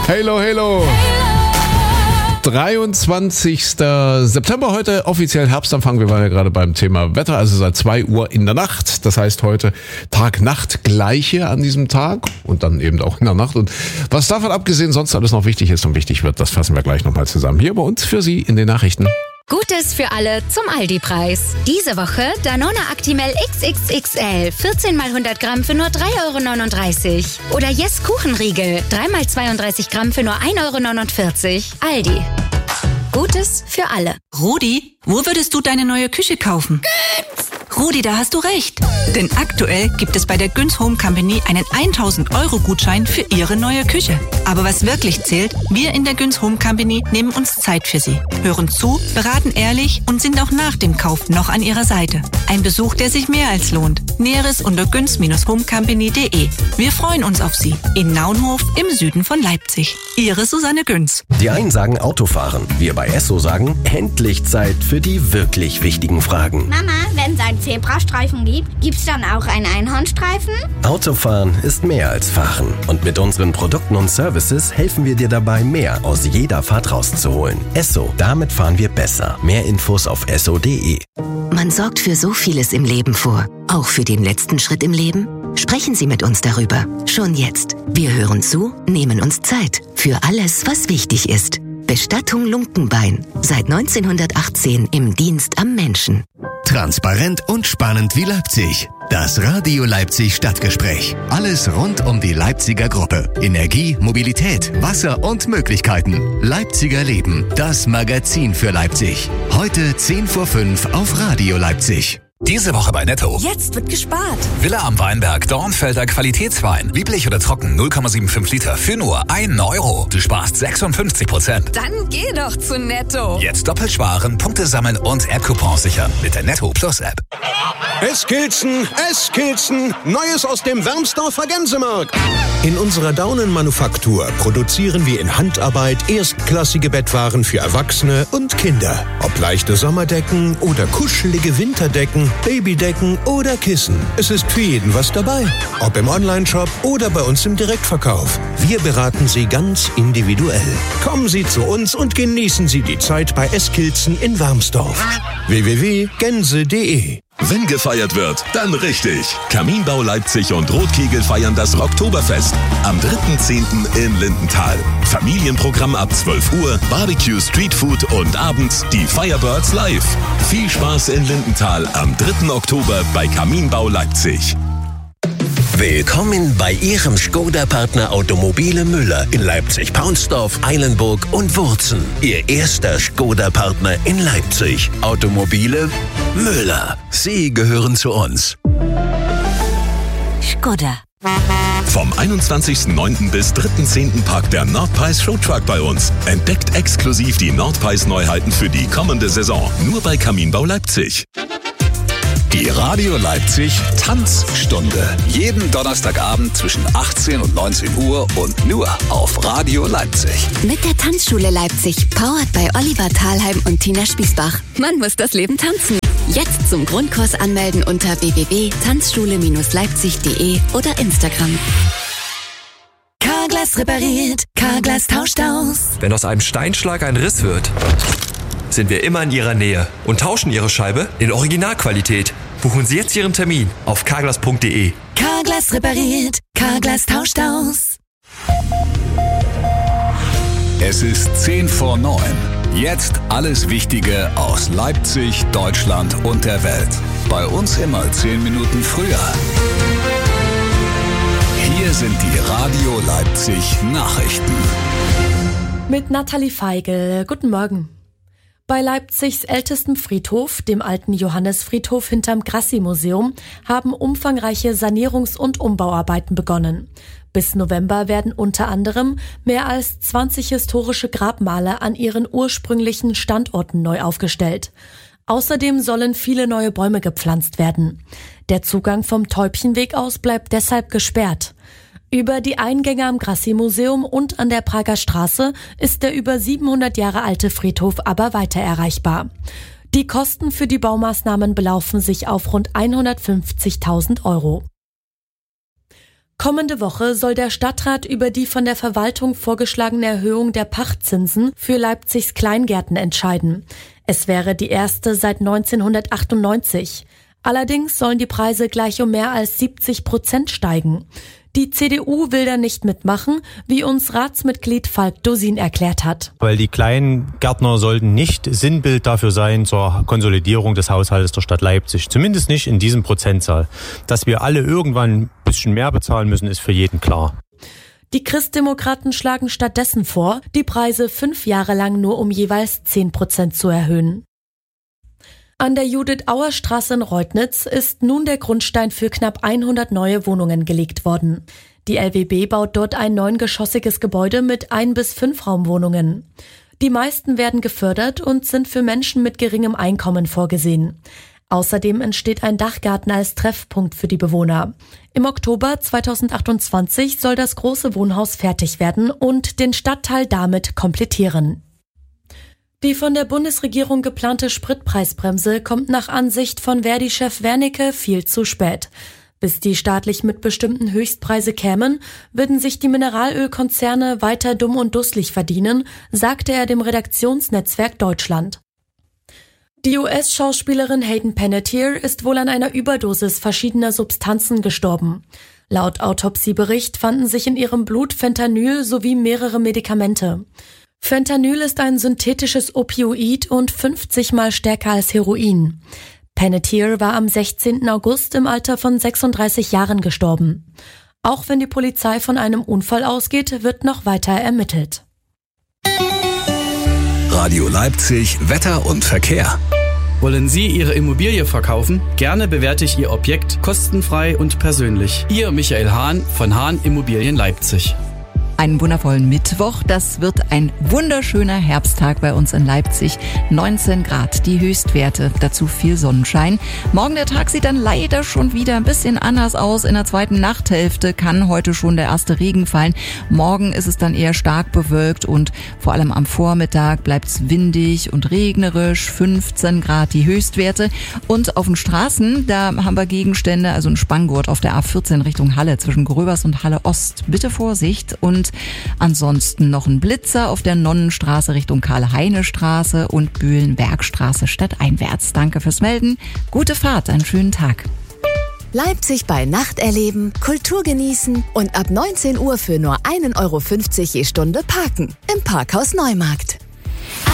Hello, hello. 23. September heute, offiziell Herbstanfang. Wir waren ja gerade beim Thema Wetter, also seit 2 Uhr in der Nacht. Das heißt heute Tag-Nacht-Gleiche an diesem Tag und dann eben auch in der Nacht. Und was davon abgesehen sonst alles noch wichtig ist und wichtig wird, das fassen wir gleich nochmal zusammen. Hier bei uns für Sie in den Nachrichten. Gutes für alle zum Aldi-Preis. Diese Woche Danone Actimel XXXL 14 mal 100 Gramm für nur 3,39 €. Oder Yes Kuchenriegel 3 mal 32 Gramm für nur 1,49 €. Aldi. Gutes für alle. Rudi, wo würdest du deine neue Küche kaufen? Rudi, da hast du recht. Denn aktuell gibt es bei der Günz Home Company einen 1.000-Euro-Gutschein für Ihre neue Küche. Aber was wirklich zählt, wir in der Günz Home Company nehmen uns Zeit für Sie, hören zu, beraten ehrlich und sind auch nach dem Kauf noch an Ihrer Seite. Ein Besuch, der sich mehr als lohnt. Näheres unter günz-homecompany.de. Wir freuen uns auf Sie in Naunhof im Süden von Leipzig. Ihre Susanne Günz. Die einen sagen Autofahren, wir bei Esso sagen endlich Zeit für die wirklich wichtigen Fragen. Mama, wenn es einen Zebrastreifen gibt, gibt's dann auch einen Einhornstreifen? Autofahren ist mehr als Fahren. Und mit unseren Produkten und Services helfen wir dir dabei, mehr aus jeder Fahrt rauszuholen. Esso, damit fahren wir besser. Mehr Infos auf esso.de. Man sorgt für so vieles im Leben vor. Auch für den letzten Schritt im Leben? Sprechen Sie mit uns darüber. Schon jetzt. Wir hören zu, nehmen uns Zeit. Für alles, was wichtig ist. Bestattung Lunkenbein. Seit 1918 im Dienst am Menschen. Transparent und spannend wie Leipzig. Das Radio Leipzig Stadtgespräch. Alles rund um die Leipziger Gruppe. Energie, Mobilität, Wasser und Möglichkeiten. Leipziger Leben. Das Magazin für Leipzig. Heute 10:05 auf Radio Leipzig. Diese Woche bei Netto. Jetzt wird gespart. Villa am Weinberg, Dornfelder Qualitätswein. Lieblich oder trocken, 0,75 Liter für nur 1 €. Du sparst 56%. Dann geh doch zu Netto. Jetzt doppelt sparen, Punkte sammeln und App-Coupons sichern mit der Netto Plus App. Eskilzen, Neues aus dem Wermsdorfer Gänsemarkt. In unserer Daunenmanufaktur produzieren wir in Handarbeit erstklassige Bettwaren für Erwachsene und Kinder. Ob leichte Sommerdecken oder kuschelige Winterdecken, Babydecken oder Kissen. Es ist für jeden was dabei. Ob im Onlineshop oder bei uns im Direktverkauf. Wir beraten Sie ganz individuell. Kommen Sie zu uns und genießen Sie die Zeit bei Eskilzen in Wermsdorf. www.gänse.de. Wenn gefeiert wird, dann richtig. Kaminbau Leipzig und Rotkegel feiern das Rocktoberfest am 3.10. in Lindenthal. Familienprogramm ab 12 Uhr, Barbecue, Streetfood und abends die Firebirds live. Viel Spaß in Lindenthal am 3. Oktober bei Kaminbau Leipzig. Willkommen bei Ihrem Skoda-Partner Automobile Müller in Leipzig-Paunsdorf, Eilenburg und Wurzen. Ihr erster Skoda-Partner in Leipzig. Automobile Müller. Sie gehören zu uns. Skoda. Vom 21.09. bis 3.10. parkt der Nordpreis Showtruck bei uns. Entdeckt exklusiv die Nordpreis-Neuheiten für die kommende Saison. Nur bei Kaminbau Leipzig. Die Radio Leipzig Tanzstunde. Jeden Donnerstagabend zwischen 18 und 19 Uhr und nur auf Radio Leipzig. Mit der Tanzschule Leipzig, powered bei Oliver Thalheim und Tina Spießbach. Man muss das Leben tanzen. Jetzt zum Grundkurs anmelden unter www.tanzschule-leipzig.de oder Instagram. Carglass repariert, Carglass tauscht aus. Wenn aus einem Steinschlag ein Riss wird, sind wir immer in Ihrer Nähe und tauschen Ihre Scheibe in Originalqualität. Buchen Sie jetzt Ihren Termin auf carglass.de. Carglass repariert, Carglass tauscht aus. Es ist 10 vor 9. Jetzt alles Wichtige aus Leipzig, Deutschland und der Welt. Bei uns immer 10 Minuten früher. Hier sind die Radio Leipzig Nachrichten. Mit Nathalie Feigl. Guten Morgen. Bei Leipzigs ältestem Friedhof, dem alten Johannesfriedhof hinterm Grassi-Museum, haben umfangreiche Sanierungs- und Umbauarbeiten begonnen. Bis November werden unter anderem mehr als 20 historische Grabmale an ihren ursprünglichen Standorten neu aufgestellt. Außerdem sollen viele neue Bäume gepflanzt werden. Der Zugang vom Täubchenweg aus bleibt deshalb gesperrt. Über die Eingänge am Grassi-Museum und an der Prager Straße ist der über 700 Jahre alte Friedhof aber weiter erreichbar. Die Kosten für die Baumaßnahmen belaufen sich auf rund 150.000 €. Kommende Woche soll der Stadtrat über die von der Verwaltung vorgeschlagene Erhöhung der Pachtzinsen für Leipzigs Kleingärten entscheiden. Es wäre die erste seit 1998. Allerdings sollen die Preise gleich um mehr als 70% steigen. Die CDU will da nicht mitmachen, wie uns Ratsmitglied Falk Dosin erklärt hat. Weil die kleinen Gärtner sollten nicht Sinnbild dafür sein zur Konsolidierung des Haushaltes der Stadt Leipzig. Zumindest nicht in diesem Prozentzahl. Dass wir alle irgendwann ein bisschen mehr bezahlen müssen, ist für jeden klar. Die Christdemokraten schlagen stattdessen vor, die Preise 5 Jahre lang nur um jeweils 10% zu erhöhen. An der Judith-Auer-Straße in Reutnitz ist nun der Grundstein für knapp 100 neue Wohnungen gelegt worden. Die LWB baut dort ein 9-geschossiges Gebäude mit 1- bis 5-Raumwohnungen. Die meisten werden gefördert und sind für Menschen mit geringem Einkommen vorgesehen. Außerdem entsteht ein Dachgarten als Treffpunkt für die Bewohner. Im Oktober 2028 soll das große Wohnhaus fertig werden und den Stadtteil damit komplettieren. Die von der Bundesregierung geplante Spritpreisbremse kommt nach Ansicht von Verdi-Chef Wernicke viel zu spät. Bis die staatlich mitbestimmten Höchstpreise kämen, würden sich die Mineralölkonzerne weiter dumm und dusselig verdienen, sagte er dem Redaktionsnetzwerk Deutschland. Die US-Schauspielerin Hayden Panettiere ist wohl an einer Überdosis verschiedener Substanzen gestorben. Laut Autopsiebericht fanden sich in ihrem Blut Fentanyl sowie mehrere Medikamente. Fentanyl ist ein synthetisches Opioid und 50-mal stärker als Heroin. Panettiere war am 16. August im Alter von 36 Jahren gestorben. Auch wenn die Polizei von einem Unfall ausgeht, wird noch weiter ermittelt. Radio Leipzig, Wetter und Verkehr. Wollen Sie Ihre Immobilie verkaufen? Gerne bewerte ich Ihr Objekt kostenfrei und persönlich. Ihr Michael Hahn von Hahn Immobilien Leipzig. Einen wundervollen Mittwoch. Das wird ein wunderschöner Herbsttag bei uns in Leipzig. 19 Grad, die Höchstwerte. Dazu viel Sonnenschein. Morgen der Tag sieht dann leider schon wieder ein bisschen anders aus. In der zweiten Nachthälfte kann heute schon der erste Regen fallen. Morgen ist es dann eher stark bewölkt und vor allem am Vormittag bleibt es windig und regnerisch. 15 Grad die Höchstwerte. Und auf den Straßen, da haben wir Gegenstände, also ein Spanngurt auf der A14 Richtung Halle zwischen Gröbers und Halle Ost. Bitte Vorsicht. Und ansonsten noch ein Blitzer auf der Nonnenstraße Richtung Karl-Heine-Straße und Bühlen-Bergstraße stadteinwärts. Danke fürs Melden. Gute Fahrt, einen schönen Tag. Leipzig bei Nacht erleben, Kultur genießen und ab 19 Uhr für nur 1,50 € je Stunde parken. Im Parkhaus Neumarkt.